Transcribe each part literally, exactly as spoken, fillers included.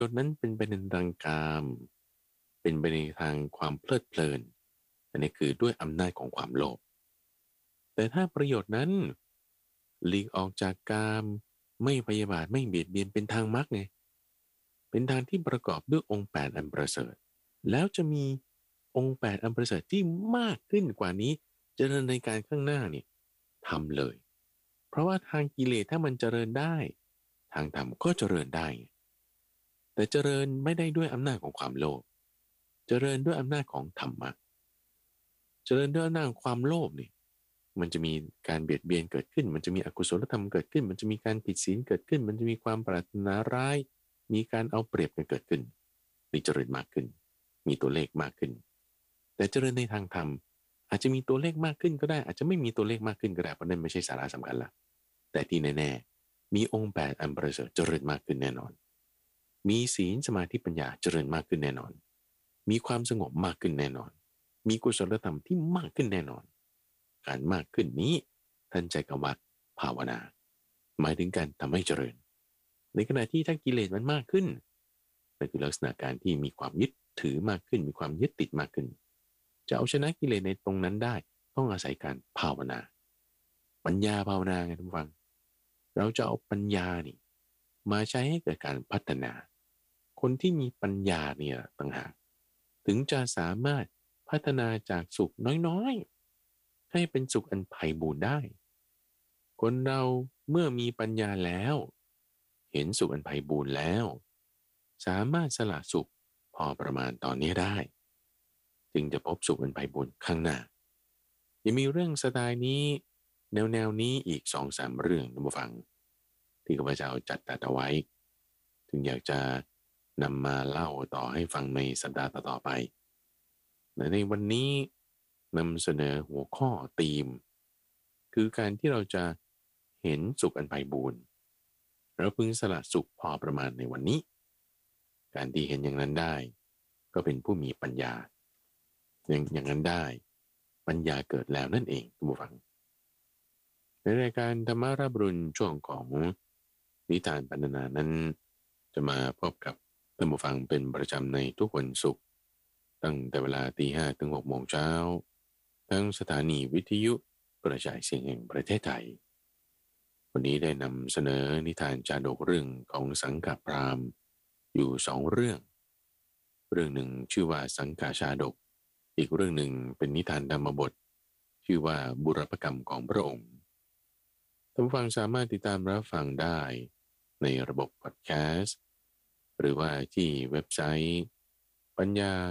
ชน์นั้นเป็นไปในทางกามเป็นไปในทางความเพลิดเพลินอันนี้คือด้วยอำนาจของความโลภแต่ถ้าประโยชน์นั้นหลีกออกจากกามไม่พยาบาทไม่เบียดเบียนเป็นทางมรรคไงเป็นทางที่ประกอบด้วยองค์แปดอันประเสริฐแล้วจะมีองค์แปดอันประเสริฐที่มากขึ้นกว่านี้เจริญในการข้างหน้านี่ทำเลยเพราะว่าทางกิเลสถ้ามันเจริญได้ทางธรรมก็เจริญได้แต่เจริญไม่ได้ด้วยอำนาจของความโลภเจริญด้วยอำนาจของธรรมะเจริญด้วยอำนาจของความโลภนี่มันจะมีการเบียดเบียนเกิดขึ้นมันจะมีอกุศลธรรมเกิดขึ้นมันจะมีการผิดศีลเกิดขึ้นมันจะมีความปรารถนาร้ายมีการเอาเปรียบกันเกิดขึ้นนี่เจริญมากขึ้นมีตัวเลขมากขึ้นแต่เจริญในทางธรรมอาจจะมีตัวเลขมากขึ้นก็ได้อาจจะไม่มีตัวเลขมากขึ้นก็ได้เพราะนั่นไม่ใช่สาระสำคัญละแต่ที่แน่ๆมีองค์แปดอันประเสริฐเจริญมากขึ้นแน่นอนมีศีลสมาธิปัญญาเจริญมากขึ้นแน่นอนมีความสงบมากขึ้นแน่นอนมีกุศลธรรมที่มากขึ้นแน่นอนการมากขึ้นนี้ท่านใจกว่าภาวนาหมายถึงการทำให้เจริญในขณะที่ถ้ากิเลสมันมากขึ้นนั่นคือลักษณะการที่มีความยึดถือมากขึ้นมีความยึดติดมากขึ้นจะเอาชนะกิเลสในตรงนั้นได้ต้องอาศัยการภาวนาปัญญาภาวนาไงทุกฟังเราจะเอาปัญญานี่มาใช้ให้เกิดการพัฒนาคนที่มีปัญญาเนี่ยต่างหากถึงจะสามารถพัฒนาจากสุขน้อยๆให้เป็นสุขอันไพบูรย์ได้คนเราเมื่อมีปัญญาแล้วเห็นสุขอันไพบูรณ์แล้วสามารถสละสุขพอประมาณตอนนี้ได้จึงจะพบสุขอันไพบูรณ์ข้างหน้ายังมีเรื่องสไตล์นี้แนวแนวนี้อีกสองสามเรื่องนะผู้ฟังที่ข้าพเจ้าจัดตัดเอาไว้ถึงอยากจะนำมาเล่าต่อให้ฟังในสัปดาห์ต่อๆไปแต่ในวันนี้นำเสนอหัวข้อธีมคือการที่เราจะเห็นสุขอันไพบูรณ์เราพึงสละสุขพอประมาณในวันนี้การที่เห็นอย่างนั้นได้ก็เป็นผู้มีปัญญาอย่างอย่างนั้นได้ปัญญาเกิดแล้วนั่นเองทุกผู้ฟังในรายการธรรมารับรุณช่วงของนิทานปรรณนานั้นจะมาพบกับท่านผู้ฟังเป็นประจำในทุกวันศุกร์ตั้งแต่เวลาตีห้าถึงหกโมงเช้าทั้งสถานีวิทยุกระจายเสียงแห่งประเทศไทยวันนี้ได้นำเสนอนิทานจาดกเรื่องของสังฆพราหมณ์อยู่สองเรื่องเรื่องหนึ่งชื่อว่าสังฆาชาดกอีกเรื่องหนึ่งเป็นนิทานธรรมบทชื่อว่าบุรพกรรมของพระองค์ท่านผู้ฟังสามารถติดตามรับฟังได้ในระบบพอดแคสต์หรือว่าที่เว็บไซต์ปัญญา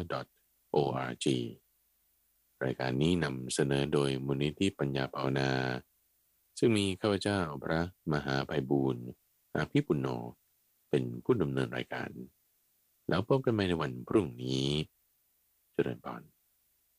.org รายการนี้นำเสนอโดยมูลนิธิปัญญาภาวนาซึ่งมีข้าพเจ้าพระมหาไพบูลย์อาภิปุณโญเป็นผู้ดำเนินรายการแล้วพบกันใหม่ในวันพรุ่งนี้เจริญพร